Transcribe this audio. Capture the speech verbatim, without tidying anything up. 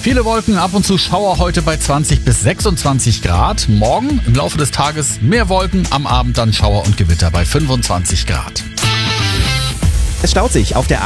Viele Wolken, ab und zu Schauer heute bei zwanzig bis sechsundzwanzig Grad. Morgen im Laufe des Tages mehr Wolken, am Abend dann Schauer und Gewitter bei fünfundzwanzig Grad. Es staut sich auf der